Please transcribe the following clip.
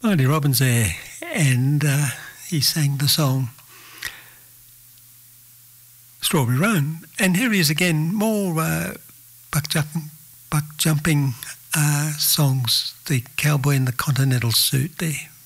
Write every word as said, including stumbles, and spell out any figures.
Marty Robbins there, and uh, he sang the song Strawberry Roan. And here he is again, more uh, buck, jump, buck jumping uh, songs, the cowboy in the continental suit there.